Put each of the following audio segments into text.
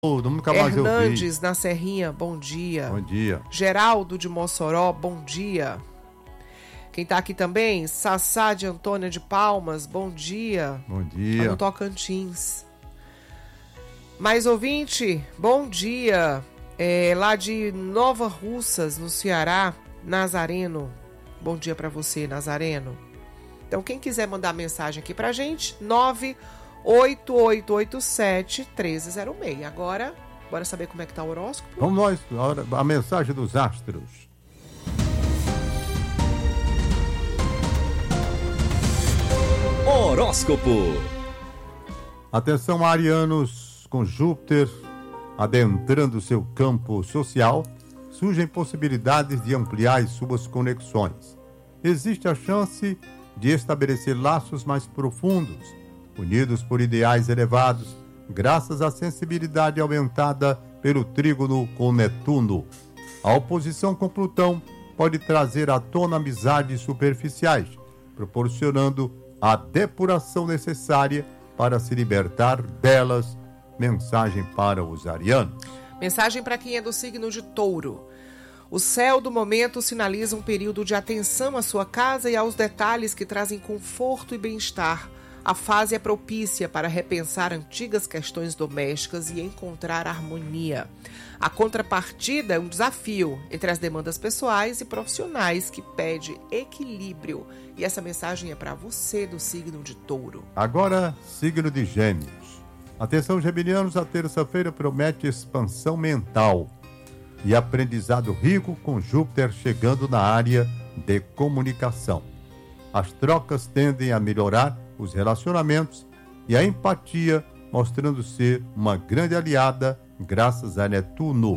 Nunca mais eu vi. Hernandes, na Serrinha, bom dia. Bom dia. Geraldo de Mossoró, bom dia. Quem tá aqui também, Sassá de Antônia de Palmas, bom dia. Bom dia. Lá no Tocantins. Mais ouvinte, bom dia. Lá de Nova Russas, no Ceará, Nazareno. Bom dia pra você, Nazareno. Então, quem quiser mandar mensagem aqui pra gente, 98887-1306. Agora, bora saber como é que tá o horóscopo? Vamos nós, a mensagem dos astros. Horóscopo. Atenção, arianos, com Júpiter adentrando seu campo social, surgem possibilidades de ampliar as suas conexões. Existe a chance de estabelecer laços mais profundos, unidos por ideais elevados, graças à sensibilidade aumentada pelo trígono com Netuno. A oposição com Plutão pode trazer à tona amizades superficiais, proporcionando a depuração necessária para se libertar delas. Mensagem para os arianos. Mensagem para quem é do signo de Touro. O céu do momento sinaliza um período de atenção à sua casa e aos detalhes que trazem conforto e bem-estar. A fase é propícia para repensar antigas questões domésticas e encontrar harmonia. A contrapartida é um desafio entre as demandas pessoais e profissionais que pede equilíbrio. E essa mensagem é para você do signo de Touro. Agora, signo de Gêmeos. Atenção, geminianos, a terça-feira promete expansão mental e aprendizado rico com Júpiter chegando na área de comunicação. As trocas tendem a melhorar os relacionamentos e a empatia, mostrando ser uma grande aliada graças a Netuno.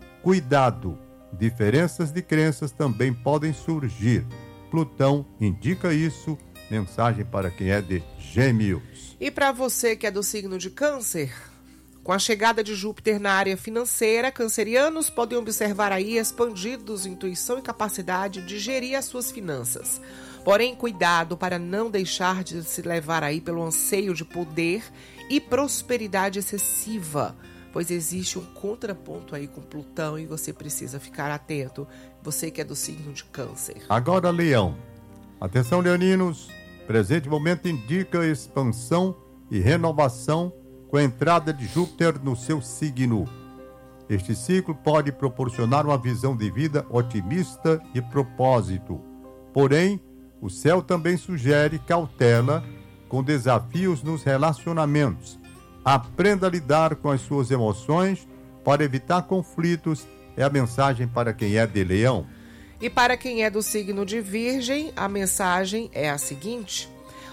Cuidado, diferenças de crenças também podem surgir. Plutão indica isso. Mensagem para quem é de Gêmeos. E para você que é do signo de Câncer, com a chegada de Júpiter na área financeira, cancerianos podem observar aí expandidos intuição e capacidade de gerir as suas finanças. Porém, cuidado para não deixar de se levar aí pelo anseio de poder e prosperidade excessiva, pois existe um contraponto aí com Plutão e você precisa ficar atento, você que é do signo de Câncer. Agora, Leão. Atenção, leoninos, presente momento indica expansão e renovação com a entrada de Júpiter no seu signo. Este ciclo pode proporcionar uma visão de vida otimista e propósito. Porém, o céu também sugere cautela com desafios nos relacionamentos. Aprenda a lidar com as suas emoções para evitar conflitos. É a mensagem para quem é de Leão. E para quem é do signo de Virgem, a mensagem é a seguinte: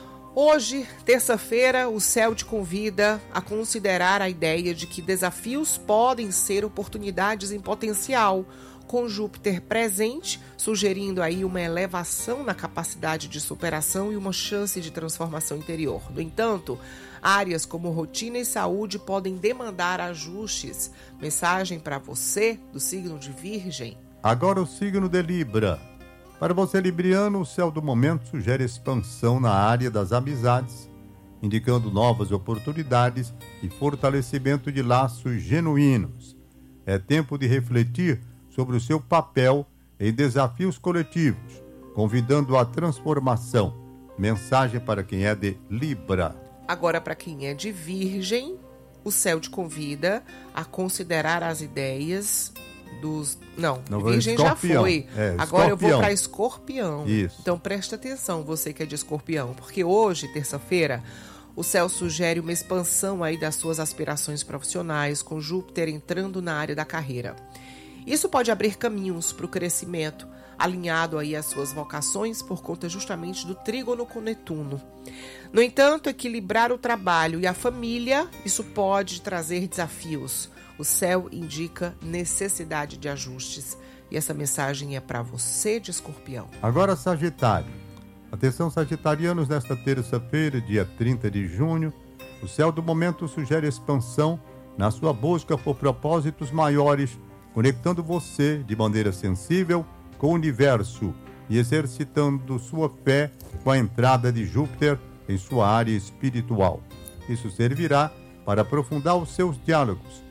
hoje, terça-feira, o céu te convida a considerar a ideia de que desafios podem ser oportunidades em potencial, com Júpiter presente, sugerindo aí uma elevação na capacidade de superação e uma chance de transformação interior. No entanto, áreas como rotina e saúde podem demandar ajustes. Mensagem para você do signo de Virgem. Agora o signo de Libra. Para você, libriano, o céu do momento sugere expansão na área das amizades, indicando novas oportunidades e fortalecimento de laços genuínos. É tempo de refletir sobre o seu papel em desafios coletivos, convidando à transformação. Mensagem para quem é de Libra. Agora, para quem é de Virgem, o céu te convida a considerar as ideias dos... Não, Virgem já foi. Agora eu vou para Escorpião. Isso. Então presta atenção, você que é de Escorpião, porque hoje, terça-feira, o céu sugere uma expansão aí das suas aspirações profissionais, com Júpiter entrando na área da carreira. Isso pode abrir caminhos para o crescimento, alinhado aí às suas vocações por conta justamente do trígono com Netuno. No entanto, equilibrar o trabalho e a família, isso pode trazer desafios. O céu indica necessidade de ajustes. E essa mensagem é para você de Escorpião. Agora, Sagitário. Atenção, sagitarianos, nesta terça-feira, dia 30 de junho, o céu do momento sugere expansão na sua busca por propósitos maiores, conectando você de maneira sensível com o universo e exercitando sua fé com a entrada de Júpiter em sua área espiritual. Isso servirá para aprofundar os seus diálogos